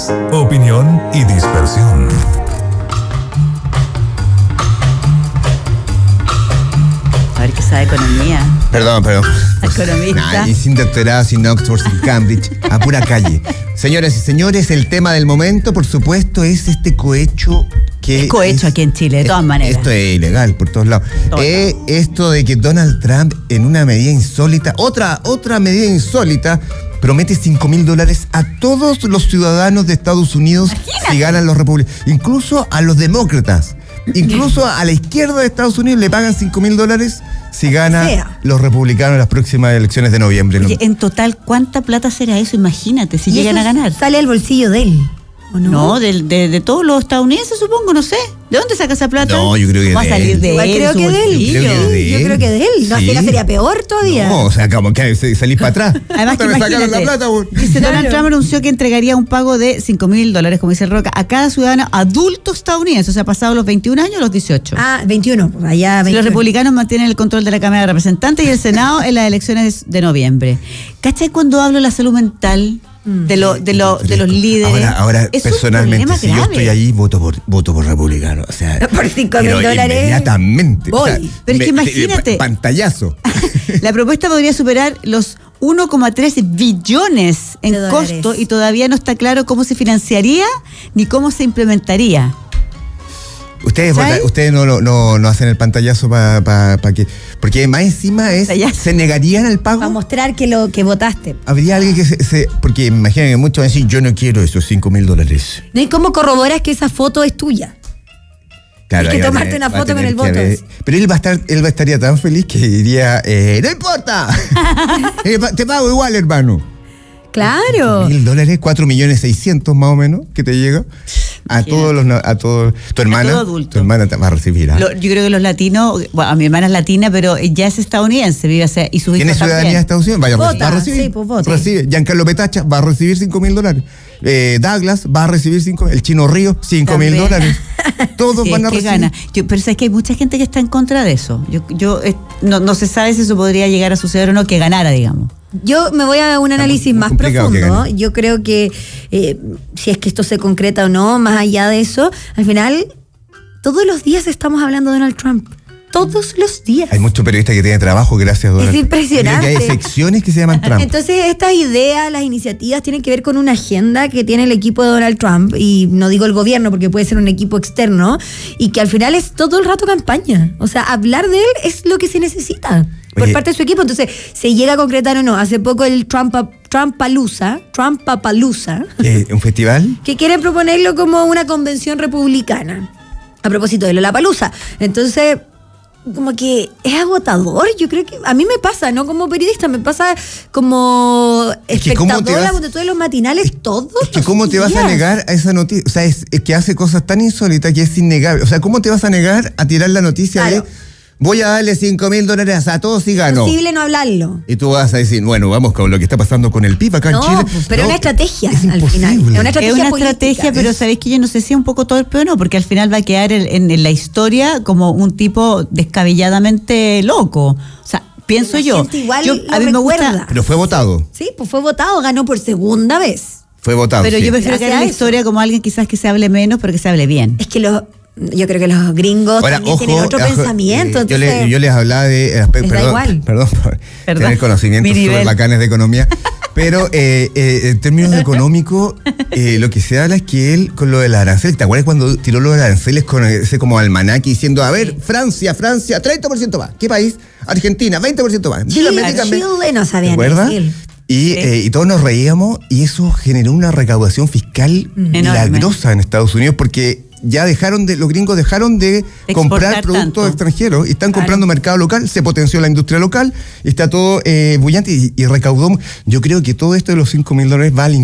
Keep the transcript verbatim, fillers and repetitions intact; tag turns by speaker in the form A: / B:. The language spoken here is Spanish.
A: opinión y dispersión.
B: A ver qué sabe economía.
C: Perdón, perdón.
B: Economista.
C: Nah, y sin doctorado, sin Oxford, sin Cambridge, a pura calle. Señoras y señores, el tema del momento, por supuesto, es este cohecho que...
B: Es cohecho
C: es,
B: aquí en Chile, de todas
C: es,
B: maneras.
C: Esto es ilegal por todos lados.
B: Todos
C: eh,
B: lados.
C: Esto de que Donald Trump, en una medida insólita, otra, otra medida insólita, promete cinco mil dólares a todos los ciudadanos de Estados Unidos. Imagínate. Si ganan los republicanos, incluso a los demócratas. Incluso a la izquierda de Estados Unidos le pagan cinco mil dólares si ganan los republicanos en las próximas elecciones de noviembre.
B: Oye, en total, ¿cuánta plata será eso? Imagínate, si llegan a ganar.
D: Sale al bolsillo de él, ¿o no?
B: No, de, de, de todos los estadounidenses, supongo, no sé. ¿De dónde saca esa plata?
C: No, yo creo que
B: va a
C: de
B: salir
C: él.
B: de
D: Igual
B: él.
D: creo
B: su
D: que de él.
B: bolsillo.
C: Creo que de
D: Yo
C: él.
D: creo que de él. No,
C: Sí.
D: si no sería peor todavía.
C: No, o sea, como que salís para atrás.
B: Además que
C: me sacaron
B: imagínate,
C: la plata, güey.
B: dice Donald Trump anunció que entregaría un pago de cinco mil dólares, como dice el Roca, a cada ciudadano adulto estadounidense, o sea, pasado los veintiún años, los dieciocho.
D: Ah, veintiuno, pues allá
B: Si
D: veintiuno.
B: los republicanos mantienen el control de la Cámara de Representantes y el Senado en las elecciones de noviembre. ¿Cachai cuando hablo de la salud mental? De, lo, de, lo, de los líderes.
C: Ahora, ahora
B: Es un
C: personalmente,
B: problema
C: si yo
B: grave.
C: estoy allí, voto por voto por republicano. O sea,
D: Por cinco mil
C: pero
D: dólares.
C: inmediatamente.
D: Voy.
C: O sea,
B: Pero es que
C: me-
B: imagínate.
C: pa- Pantallazo.
B: La propuesta podría superar los uno coma tres billones en
D: De dólares.
B: costo y todavía no está claro cómo se financiaría ni cómo se implementaría.
C: Ustedes,
B: ¿Sabes?
C: vota- ustedes no, lo- no, no hacen el pantallazo para pa, pa que. Porque más encima es.
B: Pantallazo.
C: ¿Se negarían al pago?
D: Para mostrar que lo que votaste.
C: Habría alguien que se. se- porque imaginen que muchos van a decir: yo no quiero esos cinco mil dólares.
D: ¿No? ¿Y cómo corroboras que esa foto es tuya?
C: Claro,
D: Hay que
C: ahí va a
D: tomarte
C: tener-
D: una
C: va a
D: foto con
C: tener
D: el
C: que
D: voto.
C: haber- Pero él va a estar, él va a estaría tan feliz que diría, eh, no importa. Eh, pa- te pago igual, hermano.
D: Claro.
C: Mil dólares, cuatro millones seiscientos más o menos, que te llega. A
B: Imagínate.
C: todos los, na- a todos, tu hermana,
B: todo adulto.
C: tu hermana te va a recibir. ¿ah?
B: Lo- yo creo que los latinos, bueno, a mi hermana es latina, pero ya es estadounidense, vive hace, y sus
C: ¿Tiene
B: hijos
C: ciudadanía de
B: también.
C: Estados Unidos? Vaya,
D: Vota,
C: va a recibir.
D: sí, pues vota.
C: Recibe. Giancarlo Petacha va a recibir cinco mil dólares. Eh, Douglas va a recibir cinco. El Chino Río, cinco mil
B: También.
C: dólares. Todos
B: Sí,
C: van a
B: es que
C: recibir.
B: gana. Yo, pero sabes que hay mucha gente que está en contra de eso. Yo, yo eh, no, no se sabe si eso podría llegar a suceder o no, que ganara, digamos.
D: Yo me voy a un análisis
C: muy
D: más
C: complicado que
D: profundo.
C: gane.
D: Yo creo que eh, si es que esto se concreta o no, más allá de eso, al final, todos los días estamos hablando de Donald Trump. Todos los días.
C: Hay muchos periodistas que tienen trabajo gracias a Donald Trump.
D: impresionante.
C: Creo que hay secciones que se llaman Trump.
D: Entonces, estas ideas, las iniciativas tienen que ver con una agenda que tiene el equipo de Donald Trump, y no digo el gobierno porque puede ser un equipo externo, y que al final es todo el rato campaña. O sea, hablar de él es lo que se necesita por
C: Oye.
D: parte de su equipo. Entonces, se llega a concretar o no. Hace poco el Trump Trumpalooza, Trumpapalooza,
C: Eh, ¿Un festival?
D: que quieren proponerlo como una convención republicana, a propósito de Lollapalooza. Entonces, como que es agotador. Yo creo que a mí me pasa, no como periodista, me pasa como
C: Es que ¿cómo te
D: espectadora
C: vas-
D: de todos los matinales, todos
C: Es que
D: los
C: ¿cómo te vas a
D: días.
C: negar a esa noticia? O sea, es, es que hace cosas tan insólitas que es innegable. O sea, ¿cómo te vas a negar a tirar la noticia
D: Claro.
C: de voy a darle cinco mil dólares a todos y gano?
D: Imposible no hablarlo.
C: Y tú vas a decir, bueno, vamos con lo que está pasando con el P I B acá
D: No,
C: en Chile.
D: pues, pero es una estrategia
C: es
D: al final.
C: imposible.
D: Es una estrategia
B: Es una
D: política.
B: estrategia, pero
C: Es-
B: sabéis que yo no sé si es un poco torpe o no, porque al final va a quedar en, en- en la historia como un tipo descabelladamente loco. O sea, pienso
D: La
B: yo.
D: gente igual
B: yo
D: lo
B: a mí me
D: recuerda.
B: gusta,
C: Pero fue votado.
D: Sí, pues fue votado, ganó por segunda vez.
C: Fue votado.
B: pero
C: sí.
B: yo prefiero
D: Gracias
B: quedar en
D: a
B: la
D: eso.
B: historia como alguien quizás que se hable menos, pero que se hable bien.
D: Es que los, yo creo que los gringos
C: Ahora,
D: también
C: ojo,
D: tienen otro
C: ojo,
D: pensamiento.
C: eh, yo,
D: entonces,
C: le- yo les hablaba de. eh, pe-
D: les da
C: perdón,
D: igual.
C: perdón por
B: Perdón.
C: tener conocimientos
B: Mi
C: sobre
B: nivel.
C: bacanes de economía. Pero eh, eh, en términos económicos, eh, lo que se habla es que él, con lo de las aranceles, ¿te acuerdas cuando tiró lo de las aranceles con ese como almanaque diciendo, a ver, Francia, Francia, treinta por ciento más? ¿Qué país? Argentina, veinte por ciento más.
D: Chile,
C: Dígame, dígame.
D: Chile no
C: ¿Te
D: sabían
C: acuerdas?
D: decir.
C: Y, eh, y todos nos reíamos y eso generó una recaudación fiscal milagrosa en Estados Unidos porque ya dejaron de, los gringos dejaron de
B: Exportar
C: comprar productos
B: tanto.
C: extranjeros y están
D: Claro.
C: comprando mercado local, se potenció la industria local y está todo eh, bullante y, y recaudó. Yo creo que todo esto de los cinco mil dólares va al